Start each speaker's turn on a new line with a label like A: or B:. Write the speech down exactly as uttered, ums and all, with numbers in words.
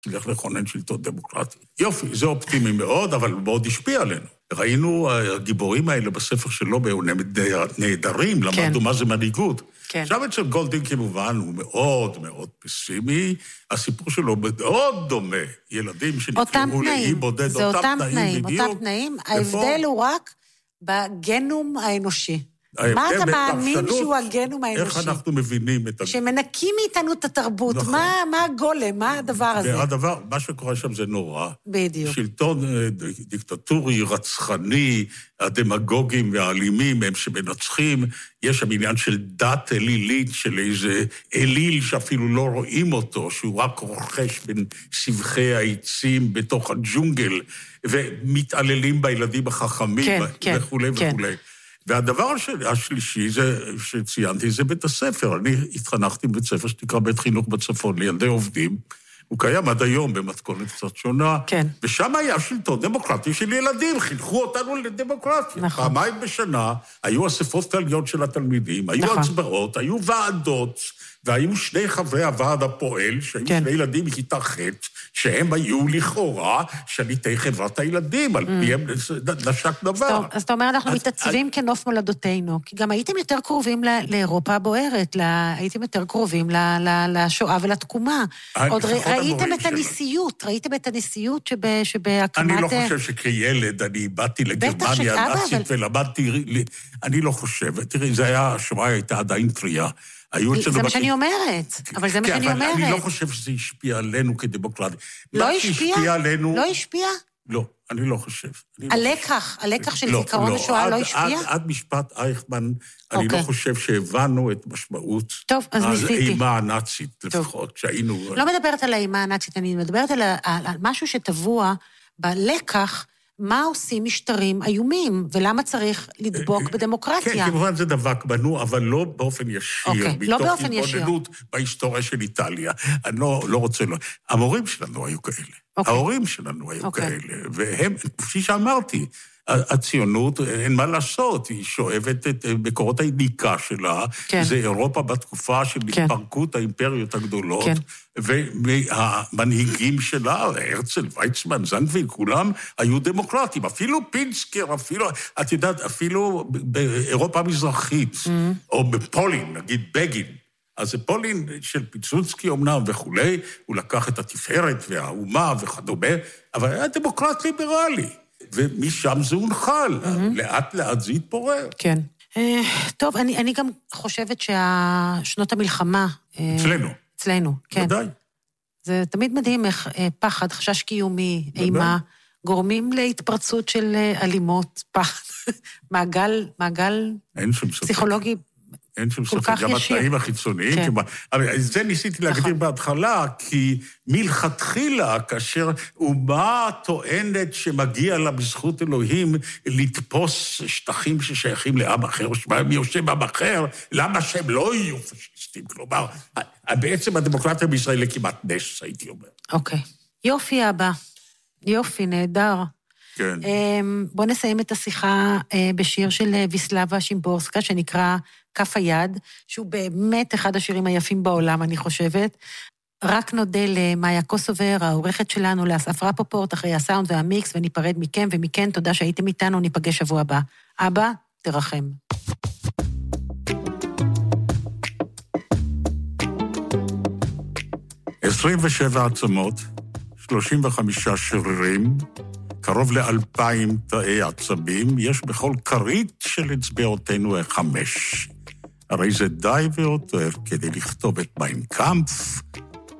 A: תלך לכונן שלטון דמוקרטי. יופי, זה אופטימי מאוד, אבל מאוד השפיע עלינו. ראינו הגיבורים האלה בספר שלו, הם נהדרים, למדנו מה זה מנהיגות. עכשיו אצל גולדין כמובן הוא מאוד מאוד פסימי, הסיפור שלו מאוד דומה, ילדים שנקראו לאי בודד,
B: זה אותם תנאים, אותם תנאים, ההבדל הוא רק בגנום האנושי. מה אתה מאמין שהוא הגנום האנושי?
A: איך אנחנו מבינים את...
B: שמנקים מאיתנו את התרבות, מה הגולם, מה הדבר הזה?
A: והדבר, מה שקורה שם זה נורא.
B: בדיוק.
A: שלטון דיקטטורי, רצחני, הדמגוגים והאלימים הם שמנצחים, יש שם עניין של דת אלילית, של איזה אליל שאפילו לא רואים אותו, שהוא רק רוכש בין סבכי העצים בתוך הג'ונגל, ומתעללים בילדים החכמים וכו' וכו'. והדבר השלישי זה, שציינתי, זה בית הספר. אני התחנכתי בבית ספר שתקרא בית חינוך בצפון לילדי עובדים. הוא קיים עד היום במתכונת קצת שונה.
B: כן.
A: ושם היה שלטון דמוקרטי של ילדים, חינכו אותנו לדמוקרטיה.
B: נכון.
A: פעמיים בשנה היו אספות כלליות של התלמידים, היו נכון. הצבעות, היו ועדות, והיו שני חברי הוועד הפועל, שהיו כן. שני ילדים מכיתה ח', שהם היו לכאורה שליטי חברת הילדים, על פיהם נשק דבר.
B: אז אתה אומר, אנחנו מתעצבים כנוף מולדותינו, כי גם הייתם יותר קרובים לאירופה הבוערת, הייתם יותר קרובים לשואה ולתקומה. עוד ראיתם את הניסיות, ראיתם את הניסיות שבהקמת...
A: אני לא חושב שכילד אני באתי לגרמניה הנאצית ולמדתי... אני לא חושב, תראי, זה היה, השואה הייתה עדיין טריה.
B: זה מה שאני אומרת, אבל זה מה שאני אומרת.
A: אני לא חושב שזה השפיע עלינו כדמוקרטיה.
B: לא השפיע? לא השפיע?
A: לא, אני לא חושב.
B: הלקח, הלקח של זיכרון השואה לא השפיע?
A: עד משפט אייכמן, אני לא חושב שהבנו את משמעות האימה הנאצית, לפחות, שהיינו...
B: לא מדברת על האימה הנאצית, אני מדברת על משהו שטבוע בלקח, מה עושים משטרים איומים, ולמה צריך לדבוק בדמוקרטיה?
A: כן, כמובן זה דבק בנו, אבל לא באופן ישיר, מתוך התבוננות בהיסטוריה של איטליה. אני לא רוצה... המורים שלנו היו כאלה. ההורים שלנו היו כאלה, והם, כפי שאמרתי, הציונות, אין מה לעשות, היא שואבת את מקורות היניקה שלה, זה אירופה בתקופה של התפרקות האימפריות הגדולות, והמנהיגים שלה, הרצל, ויצמן, זנגוויל, כולם היו דמוקרטים, אפילו פינסקר, אפילו, את יודעת, אפילו באירופה המזרחית, או בפולין, נגיד בגין, אז פולין של פיצוצקי אומנם וכולי, הוא לקח את התפארת והאומה וכדומה, אבל היה דמוקרט ליברלי. ומשם זה הונחל, לאט לאט זה התפורר.
B: כן. טוב, אני גם חושבת שהשנות המלחמה...
A: אצלנו.
B: אצלנו, כן.
A: ודאי.
B: זה תמיד מדהים איך פחד, חשש קיומי, אימה, גורמים להתפרצות של אלימות, פחד, מעגל, מעגל פסיכולוגי
A: אין שום ספק, גם התנאים החיצוניים, אבל זה ניסיתי להגדיר בהתחלה, כי מלכתחילה, כאשר אומה טוענת שמגיע לה בזכות אלוהים לתפוס שטחים ששייכים לעם אחר, או שבהם יושב עם אחר, למה שהם לא יהיו פשיסטים? כלומר, בעצם הדמוקרטיה בישראל כמעט נס, הייתי אומר.
B: אוקיי. יופי אבא. יופי, נהדר.
A: כן.
B: בוא נסיים את השיחה בשיר של ויסלבה שימבורסקה, שנקרא כף היד, שהוא באמת אחד השירים היפים בעולם, אני חושבת. רק נודה למאיה קוסובר, העורכת שלנו, לאסף רפופורט, אחרי הסאונד והמיקס, וניפרד מכם ומכן, תודה שהייתם איתנו, ניפגש שבוע הבא. אבא, תרחם.
A: עשרים ושבע עצמות, שלושים וחמישה שרירים, קרוב לאלפיים תאי עצבים, יש בכל כרית של אצבעותינו חמש. הרי זה די ויותר כדי לכתוב את מיין קאמפף,